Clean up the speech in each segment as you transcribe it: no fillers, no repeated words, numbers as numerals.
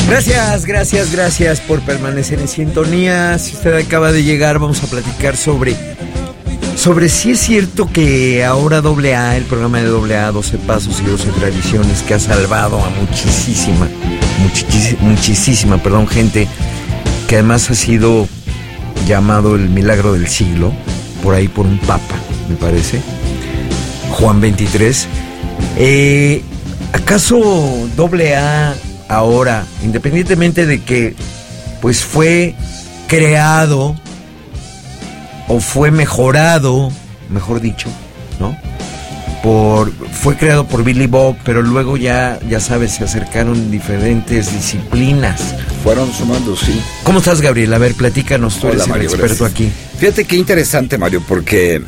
Gracias por permanecer en sintonía. Si usted acaba de llegar, vamos a platicar sobre si es cierto que ahora AA, el programa de AA, 12 Pasos y 12 Tradiciones, que ha salvado a muchísima gente, que además ha sido llamado el milagro del siglo, por ahí por un papa, me parece, Juan XXIII. ¿Acaso AA ahora, independientemente de que pues fue creado o fue mejorado, mejor dicho, ¿no? Fue creado por Billy Bob, pero luego ya sabes, se acercaron diferentes disciplinas. Fueron sumando, sí. ¿Cómo estás, Gabriel? A ver, platícanos, tú eres el experto aquí. Fíjate qué interesante, Mario, porque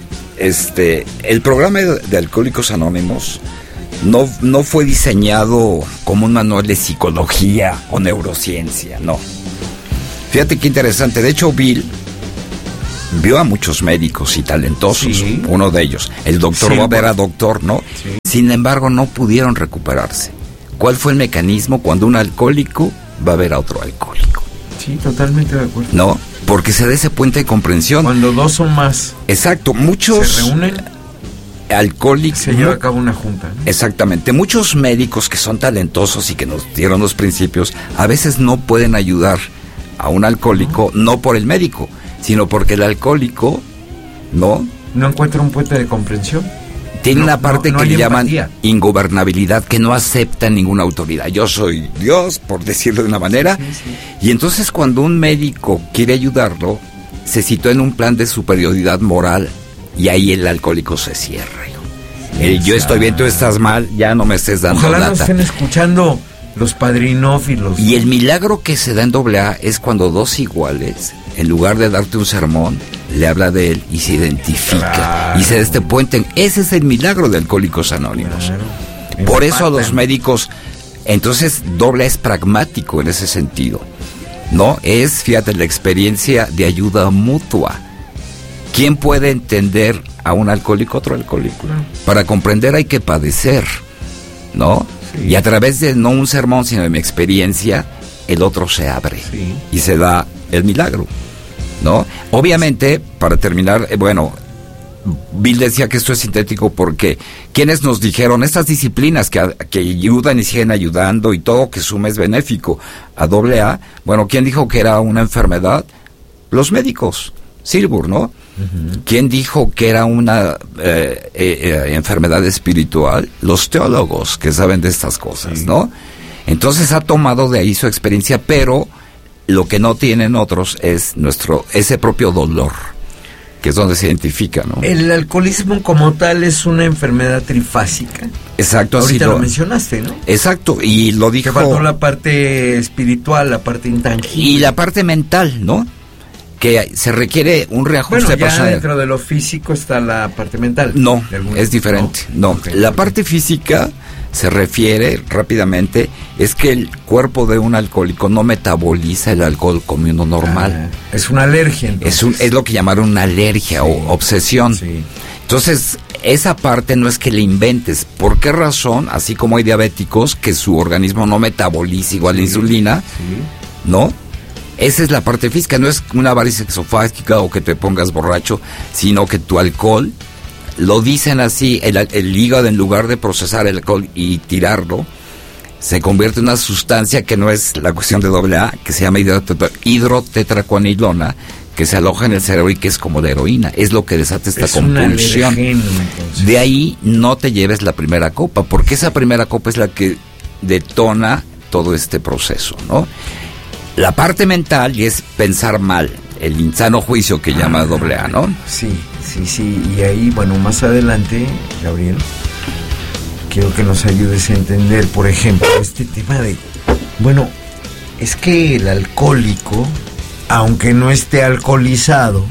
el programa de Alcohólicos Anónimos no fue diseñado como un manual de psicología o neurociencia, no. Fíjate qué interesante. De hecho, Bill vio a muchos médicos y talentosos, sí. Uno de ellos, el doctor Bob era doctor, ¿no? Sí. Sin embargo, no pudieron recuperarse. ¿Cuál fue el mecanismo cuando un alcohólico va a ver a otro alcohólico? Sí, totalmente de acuerdo. ¿No? Porque se da ese puente de comprensión. Cuando dos o más. Exacto, muchos se reúnen, alcohólicos. Se lleva a cabo una junta, ¿no? Exactamente. Muchos médicos que son talentosos y que nos dieron los principios, a veces no pueden ayudar a un alcohólico, no por el médico, sino porque el alcohólico no encuentra un puente de comprensión. Tiene una parte que le llaman ingobernabilidad, que no acepta ninguna autoridad. Yo soy Dios, por decirlo de una manera. Sí. Y entonces cuando un médico quiere ayudarlo, se sitúa en un plan de superioridad moral, y ahí el alcohólico se cierra. Yo estoy bien, tú estás mal, ya no me estés dando Ojalá lata. Nos estén escuchando los padrinófilos. Y el milagro que se da en AA es cuando dos iguales, en lugar de darte un sermón, le habla de él y se identifica. Claro. Y se da este puente. Ese es el milagro de Alcohólicos Anónimos. Claro. Por eso a los médicos, entonces AA es pragmático en ese sentido, ¿no? Es, fíjate, la experiencia de ayuda mutua. ¿Quién puede entender a un alcohólico, otro alcohólico? Claro. Para comprender hay que padecer, ¿no? Sí. Y a través de no un sermón, sino de mi experiencia, el otro se abre, sí. Y se da el milagro, ¿no? Obviamente, para terminar, Bill decía que esto es sintético porque quienes nos dijeron estas disciplinas que ayudan y siguen ayudando y todo que suma es benéfico a AA, ¿quién dijo que era una enfermedad? Los médicos, Silbur, ¿no? Uh-huh. ¿Quién dijo que era una enfermedad espiritual? Los teólogos que saben de estas cosas, sí. ¿No? Entonces ha tomado de ahí su experiencia, pero lo que no tienen otros es ese propio dolor, que es donde se identifica, ¿no? El alcoholismo como tal es una enfermedad trifásica. Exacto. Ahorita lo mencionaste, ¿no? Exacto, y lo dijo. Que faltó la parte espiritual, la parte intangible. Y la parte mental, ¿no? Que se requiere un reajuste personal. Dentro de lo físico está la parte mental. No, es diferente. No. Okay. La parte física se refiere rápidamente, es que el cuerpo de un alcohólico no metaboliza el alcohol como uno normal. Es una alergia, entonces. Es lo que llamaron una alergia, sí, o obsesión. Sí. Entonces, esa parte no es que le inventes. ¿Por qué razón? Así como hay diabéticos que su organismo no metaboliza igual la insulina, sí, ¿no? Esa es la parte física, no es una varices exofágica o que te pongas borracho, sino que tu alcohol, lo dicen así, el hígado en lugar de procesar el alcohol y tirarlo, se convierte en una sustancia que no es la cuestión de AA, que se llama hidrotetracuanilona, que se aloja en el cerebro y que es como la heroína, es lo que desata esta compulsión. De ahí no te lleves la primera copa, porque esa primera copa es la que detona todo este proceso, ¿no? La parte mental y es pensar mal, el insano juicio que llama AA, ¿no? Sí, y ahí, más adelante, Gabriel, quiero que nos ayudes a entender, por ejemplo, este tema de, es que el alcohólico, aunque no esté alcoholizado,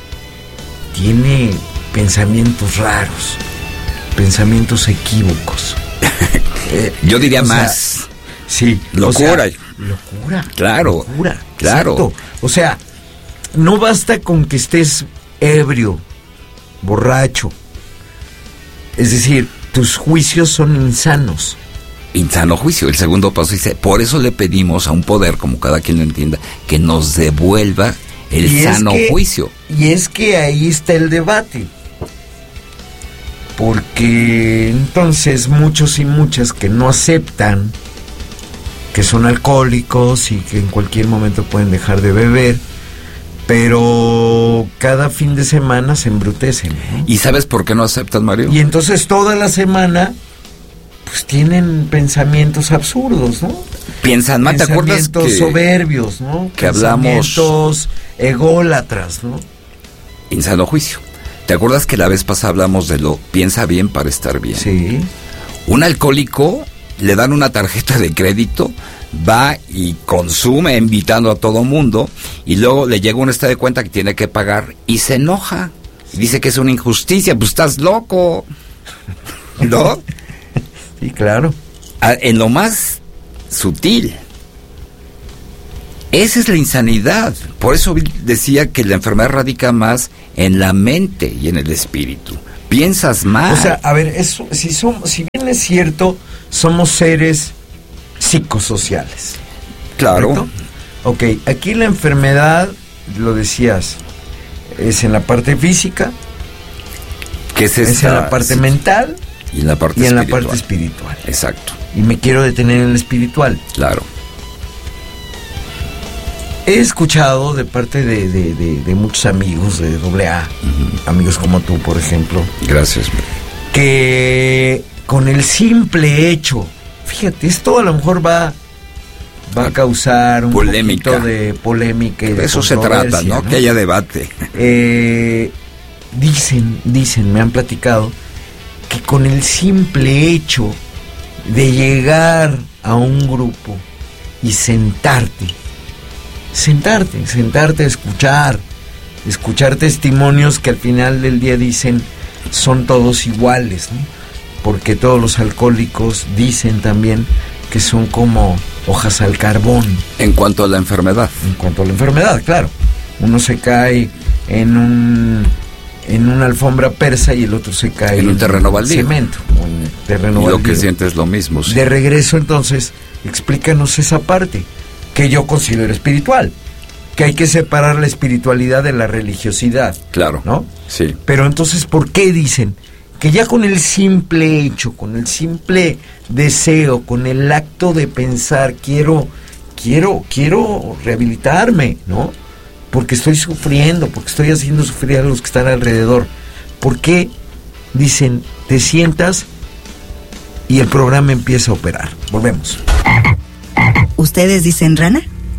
tiene pensamientos raros, pensamientos equívocos. Yo diría más. Sí, locura. Locura. Claro. Locura. Claro. Exacto. O sea, no basta con que estés ebrio, borracho. Es decir, tus juicios son insanos. insano juicio. El segundo paso dice, por eso le pedimos a un poder, como cada quien lo entienda, que nos devuelva el sano juicio. Y es que ahí está el debate. Porque entonces muchos y muchas que no aceptan que son alcohólicos y que en cualquier momento pueden dejar de beber, pero cada fin de semana se embrutecen, ¿no? ¿Y sabes por qué no aceptan, Mario? Y entonces toda la semana pues tienen pensamientos absurdos, ¿no? Piensan mal, ¿te acuerdas que pensamientos soberbios, ¿no? Que hablamos, pensamientos ególatras, ¿no? Insano juicio. ¿Te acuerdas que la vez pasada hablamos de lo piensa bien para estar bien? Sí. Un alcohólico le dan una tarjeta de crédito, va y consume invitando a todo mundo y luego le llega un estado de cuenta que tiene que pagar y se enoja. Y dice que es una injusticia, pues estás loco, ¿no? Sí, claro. En lo más sutil. Esa es la insanidad. Por eso decía que la enfermedad radica más en la mente y en el espíritu. Piensas mal. O sea, a ver, eso, si bien es cierto, somos seres psicosociales. Claro. ¿Correcto? Ok, aquí la enfermedad, lo decías, es en la parte física, que es en la parte mental y en la parte espiritual. La parte espiritual. Exacto. Y me quiero detener en el espiritual. Claro. He escuchado de parte de muchos amigos de AA, amigos como tú, por ejemplo. Gracias. Que con el simple hecho, fíjate, esto a lo mejor va a causar un poquito de polémica y de eso se trata, ¿no? Que haya debate. Dicen, me han platicado, que con el simple hecho de llegar a un grupo y sentarte a escuchar testimonios que al final del día dicen son todos iguales, ¿no? Porque todos los alcohólicos dicen también que son como hojas al carbón. En cuanto a la enfermedad. En cuanto a la enfermedad, claro. Uno se cae en una alfombra persa y el otro se cae en un terreno baldío. Cemento, o en terreno y baldío. Lo que sientes es lo mismo. Sí. De regreso, entonces, explícanos esa parte que yo considero espiritual, que hay que separar la espiritualidad de la religiosidad. Claro. ¿No? Sí. Pero entonces, ¿por qué dicen que ya con el simple hecho, con el simple deseo, con el acto de pensar, quiero rehabilitarme, ¿no? Porque estoy sufriendo, porque estoy haciendo sufrir a los que están alrededor? ¿Por qué dicen, te sientas y el programa empieza a operar? Volvemos. ¿Ustedes dicen rana?